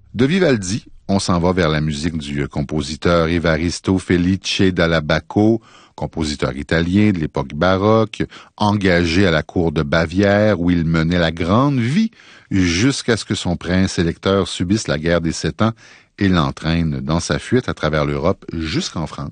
De Vivaldi, on s'en va vers la musique du compositeur Evaristo Felice Dall'Abaco, compositeur italien de l'époque baroque, engagé à la cour de Bavière où il menait la grande vie jusqu'à ce que son prince électeur subisse la guerre des 7 ans et l'entraîne dans sa fuite à travers l'Europe jusqu'en France.